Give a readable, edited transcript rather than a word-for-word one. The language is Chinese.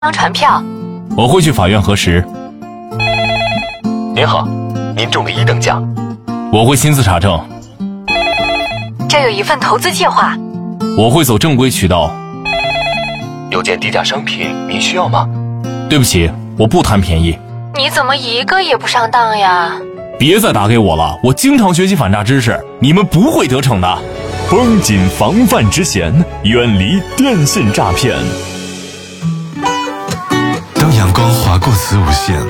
张传票。 我会去法院核实。 您好，您中了1等奖。 我会亲自查证。 这有一份投资计划。 我会走正规渠道。 有件低价商品，您需要吗？ 对不起，我不贪便宜。 你怎么一个也不上当呀？ 别再打给我了，我经常学习反诈知识，你们不会得逞的。 绷紧防范之嫌，远离电信诈骗。 当阳光划过子午线，